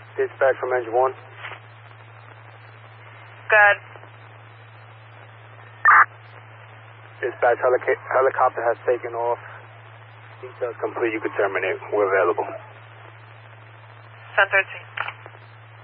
Dispatch from engine 1. Good. Dispatch, helicopter has taken off. Details complete. You can terminate. We're available. 1013.